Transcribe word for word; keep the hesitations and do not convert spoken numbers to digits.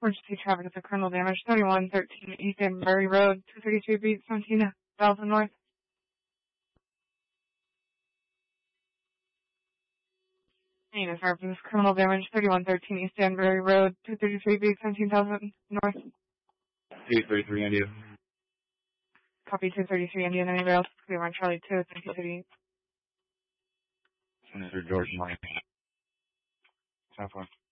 Emergency traffic is a criminal damage. thirty-one thirteen East Danbury Road, two thirty-three beat, seventeen thousand North. Unit for this criminal damage. thirty-one thirteen East Danbury Road, two thirty-three beat, seventeen thousand North. two thirty-three India. Copy two thirty-three India. Anybody else? Clear on Charlie two, thank you, City. Senator George Mike. Southwest.